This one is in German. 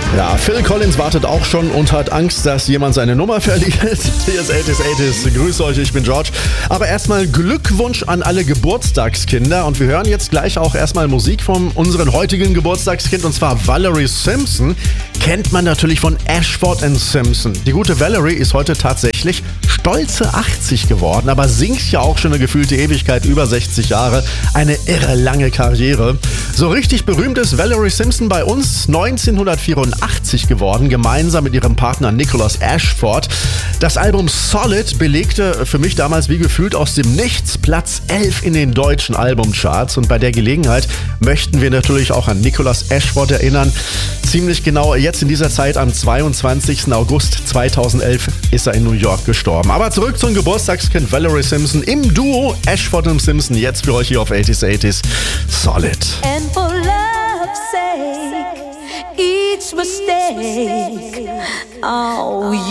Ja, Phil Collins wartet auch schon und hat Angst, dass jemand seine Nummer verliert. Hier ist 80s. Grüß euch, ich bin George. Aber erstmal Glückwunsch an alle Geburtstagskinder. Und wir hören jetzt gleich auch erstmal Musik von unserem heutigen Geburtstagskind, und zwar Valerie Simpson. Kennt man natürlich von Ashford & Simpson. Die gute Valerie ist heute tatsächlich stolze 80 geworden, aber singt ja auch schon eine gefühlte Ewigkeit, über 60 Jahre. Eine irre lange Karriere. So richtig berühmt ist Valerie Simpson bei uns 1984 geworden, gemeinsam mit ihrem Partner Nicholas Ashford. Das Album Solid belegte für mich damals wie gefühlt aus dem Nichts Platz 11 in den deutschen Albumcharts. Und bei der Gelegenheit möchten wir natürlich auch an Nicholas Ashford erinnern. Ziemlich genau jetzt in dieser Zeit, am 22. August 2011, ist er in New York gestorben. Aber zurück zum Geburtstagskind Valerie Simpson im Duo Ashford & Simpson, jetzt für euch hier auf 80s. Solid. And for love's sake, each mistake, oh,